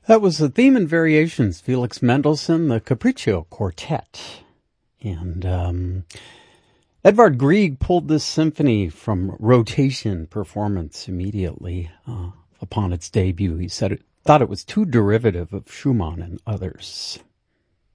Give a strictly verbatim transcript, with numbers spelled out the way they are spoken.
That was the Theme and Variations, Felix Mendelssohn, the Capriccio Quartet. And um, Edvard Grieg pulled this symphony from rotation performance immediately uh, upon its debut. He said it thought it was too derivative of Schumann and others.